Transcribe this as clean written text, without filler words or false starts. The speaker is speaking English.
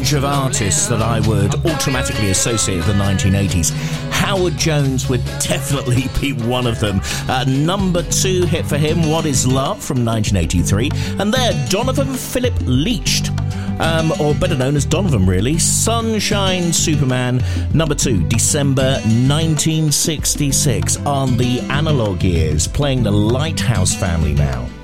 range of artists that I would automatically associate with the 1980s. Howard Jones would definitely be one of them. Number 2 hit for him, What Is Love from 1983. And there, Donovan Philip Leached, or better known as Donovan really, Sunshine Superman, number 2, December 1966 on the Analog Years, playing the Lighthouse Family now.